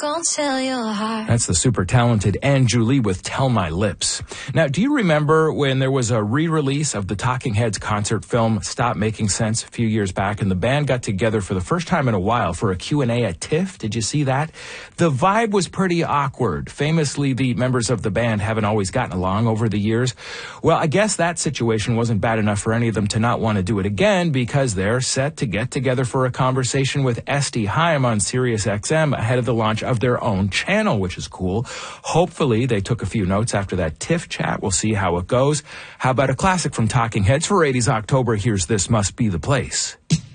gonna sell your heart. That's the super talented Anne Julie with Tell My Lips. Now, do you remember when there was a re-release of the Talking Heads concert film Stop Making Sense a few years back, and the band got together for the first time in a while for a Q&A at TIFF? Did you see that? The vibe was pretty awkward. Famously, the members of the band haven't always gotten along over the years. Well, I guess that situation wasn't bad enough for any of them to not want to do it again, because they're set to get together for a conversation with Esty Haim on Sirius XM ahead of the launch of their own channel, which is cool. Hopefully, they took a few notes after that TIFF chat. We'll see how it goes. How about a classic from Talking Heads for 80s October? Here's This Must Be the Place.